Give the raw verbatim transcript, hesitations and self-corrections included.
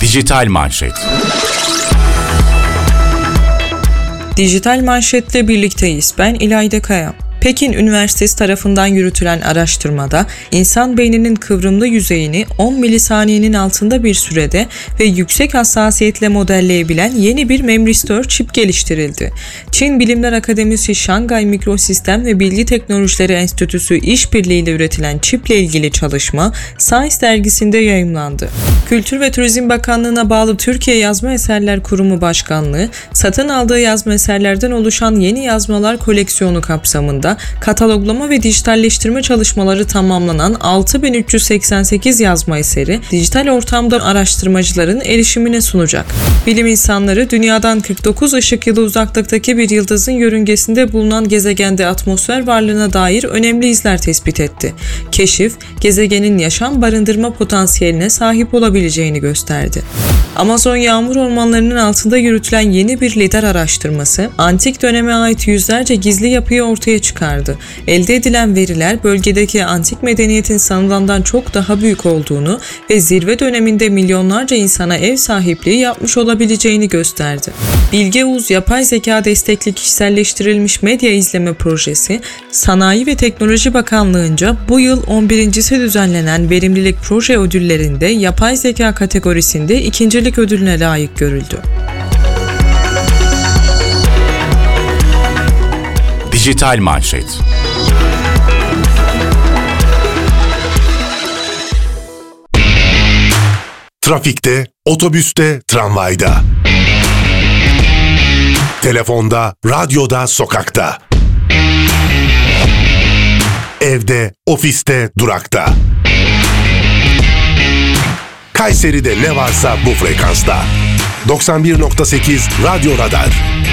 Dijital Manşet. Dijital Manşet'le birlikteyiz. Ben İlayda Kaya. Pekin Üniversitesi tarafından yürütülen araştırmada insan beyninin kıvrımlı yüzeyini on milisaniyenin altında bir sürede ve yüksek hassasiyetle modelleyebilen yeni bir memristör çip geliştirildi. Çin Bilimler Akademisi Şangay Mikrosistem ve Bilgi Teknolojileri Enstitüsü işbirliğiyle üretilen çiple ilgili çalışma Science dergisinde yayımlandı. Kültür ve Turizm Bakanlığı'na bağlı Türkiye Yazma Eserler Kurumu Başkanlığı, satın aldığı yazma eserlerden oluşan yeni yazmalar koleksiyonu kapsamında kataloglama ve dijitalleştirme çalışmaları tamamlanan altı bin üç yüz seksen sekiz yazma eseri dijital ortamda araştırmacıların erişimine sunacak. Bilim insanları dünyadan kırk dokuz ışık yılı uzaklıktaki bir yıldızın yörüngesinde bulunan gezegende atmosfer varlığına dair önemli izler tespit etti. Keşif, gezegenin yaşam barındırma potansiyeline sahip olabileceğini gösterdi. Amazon yağmur ormanlarının altında yürütülen yeni bir lidar araştırması, antik döneme ait yüzlerce gizli yapıyı ortaya çıkardı. Elde edilen veriler bölgedeki antik medeniyetin sanılandan çok daha büyük olduğunu ve zirve döneminde milyonlarca insana ev sahipliği yapmış olabileceğini gösterdi. Bilge Uz Yapay Zeka Destekli Kişiselleştirilmiş Medya İzleme Projesi, Sanayi ve Teknoloji Bakanlığı'nca bu yıl on birincisi düzenlenen Verimlilik Proje Ödülleri'nde yapay zeka kategorisinde ikincilik ödülüne layık görüldü. Dijital Manşet. Trafikte, otobüste, tramvayda. Telefonda, radyoda, sokakta. Evde, ofiste, durakta. Kayseri'de ne varsa bu frekansta. doksan bir nokta sekiz Radyo Radar.